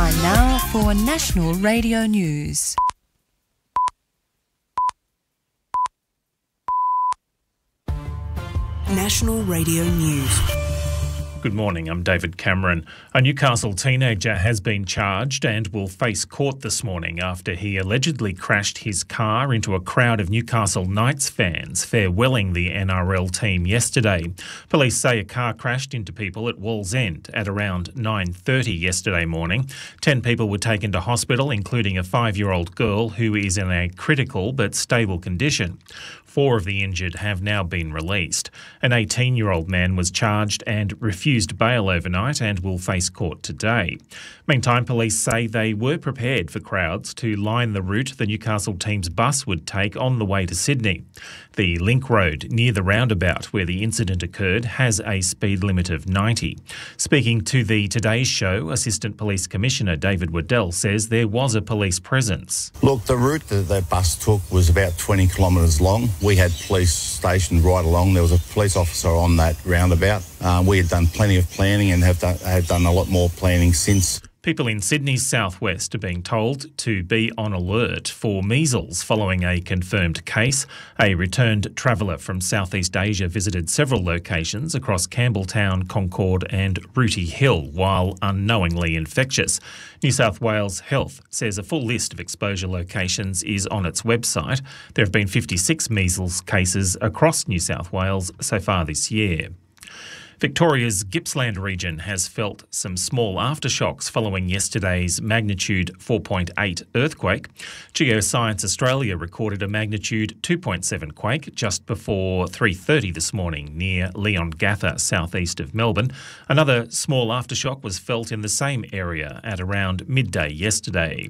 Time now for National Radio News. National Radio News. Good morning, I'm David Cameron. A Newcastle teenager has been charged and will face court this morning after he allegedly crashed his car into a crowd of Newcastle Knights fans farewelling the NRL team yesterday. Police say a car crashed into people at Wallsend at around 9:30 yesterday morning. 10 people were taken to hospital, including a 5-year-old girl who is in a critical but stable condition. 4 of the injured have now been released. An 18-year-old man was charged and refused bail overnight and will face court today. Meantime, police say they were prepared for crowds to line the route the Newcastle team's bus would take on the way to Sydney. The Link Road near the roundabout where the incident occurred has a speed limit of 90. Speaking to the Today Show, Assistant Police Commissioner David Waddell says there was a police presence. Look, the route that the bus took was about 20 kilometres long. We had police stationed right along. There was a police officer on that roundabout. We had done plenty of planning and have done a lot more planning since. People in Sydney's southwest are being told to be on alert for measles following a confirmed case. A returned traveller from Southeast Asia visited several locations across Campbelltown, Concord and Rooty Hill while unknowingly infectious. New South Wales Health says a full list of exposure locations is on its website. There have been 56 measles cases across New South Wales so far this year. Victoria's Gippsland region has felt some small aftershocks following yesterday's magnitude 4.8 earthquake. Geoscience Australia recorded a magnitude 2.7 quake just before 3:30 this morning near Leongatha, southeast of Melbourne. Another small aftershock was felt in the same area at around midday yesterday.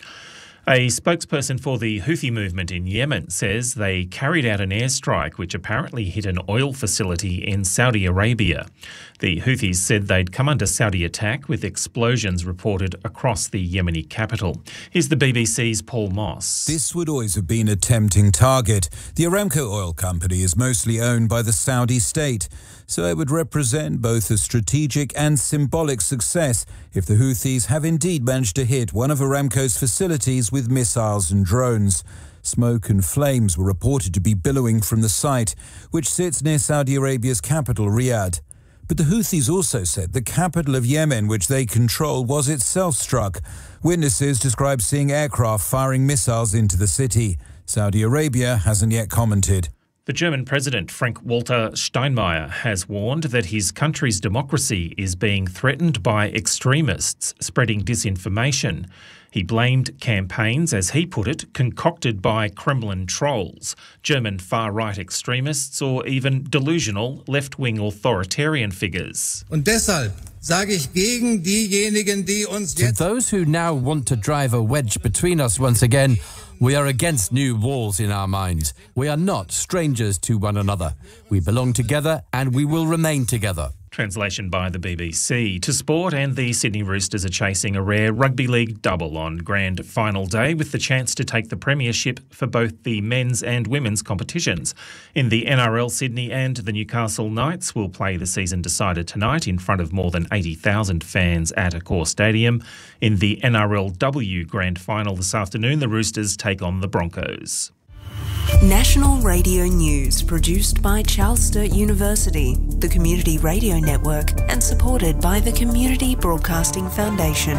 A spokesperson for the Houthi movement in Yemen says they carried out an airstrike which apparently hit an oil facility in Saudi Arabia. The Houthis said they'd come under Saudi attack with explosions reported across the Yemeni capital. Here's the BBC's Paul Moss. This would always have been a tempting target. The Aramco oil company is mostly owned by the Saudi state, so it would represent both a strategic and symbolic success if the Houthis have indeed managed to hit one of Aramco's facilities with missiles and drones. Smoke and flames were reported to be billowing from the site, which sits near Saudi Arabia's capital, Riyadh. But the Houthis also said the capital of Yemen, which they control, was itself struck. Witnesses describe seeing aircraft firing missiles into the city. Saudi Arabia hasn't yet commented. The German President Frank-Walter Steinmeier has warned that his country's democracy is being threatened by extremists spreading disinformation. He blamed campaigns, as he put it, concocted by Kremlin trolls, German far-right extremists or even delusional left-wing authoritarian figures. Und deshalb sage ich gegen diejenigen, die uns to those who now want to drive a wedge between us once again, we are against new walls in our minds. We are not strangers to one another. We belong together and we will remain together. Translation by the BBC. To sport, and the Sydney Roosters are chasing a rare rugby league double on grand final day with the chance to take the premiership for both the men's and women's competitions. In the NRL, Sydney and the Newcastle Knights will play the season decider tonight in front of more than 80,000 fans at Accor Stadium. In the NRLW grand final this afternoon, the Roosters take on the Broncos. National Radio News, produced by Charles Sturt University, the Community Radio Network, and supported by the Community Broadcasting Foundation.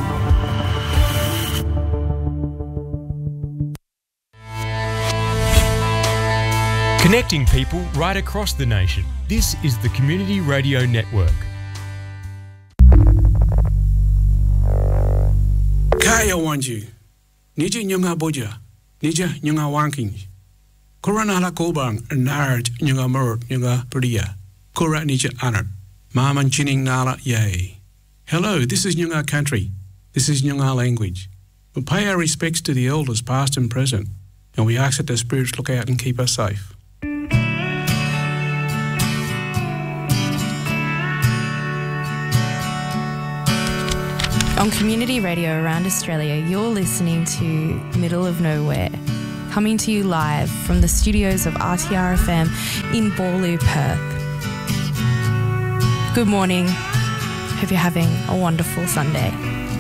Connecting people right across the nation. This is the Community Radio Network. Kaya wanji, nija nyunga boja, nija nyunga wanking. Korana la kobang nard nyunga murd nyunga priya. Kora nija anard. Maman chining nala yay. Hello, this is Nyunga country. This is Nyunga language. We pay our respects to the elders past and present, and we ask that the spirits look out and keep us safe. On Community Radio around Australia, you're listening to Middle of Nowhere, coming to you live from the studios of RTR-FM in Boorloo, Perth. Good morning. Hope you're having a wonderful Sunday.